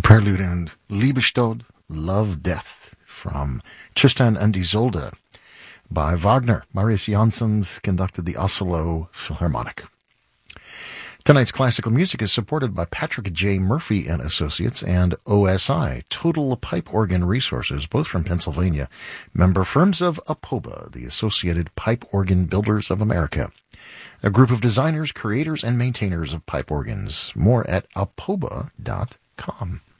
Prelude and Liebestod, Love, Death, from Tristan and Isolde by Wagner. Marius Jansons conducted the Oslo Philharmonic. Tonight's classical music is supported by Patrick J. Murphy and Associates and OSI, Total Pipe Organ Resources, both from Pennsylvania, member firms of APOBA, the Associated Pipe Organ Builders of America, a group of designers, creators, and maintainers of pipe organs. More at apoba.com.